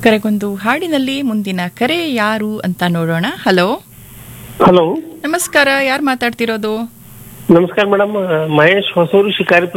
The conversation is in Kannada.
ಕರೆಗೊಂದು ಹಾಡಿನಲ್ಲಿ ಮುಂದಿನ ಕರೆ ಯಾರು ಅಂತ ನೋಡೋಣ. ಹಲೋ ಹಲೋ, ನಮಸ್ಕಾರ, ಯಾರು ಮಾತಾಡ್ತಿರೋದು? ನಮಸ್ಕಾರ ಮೇಡಮ್. ಮಹೇಶ್ ಹೊಸೂರು ಶಿಕಾರಿಪುರ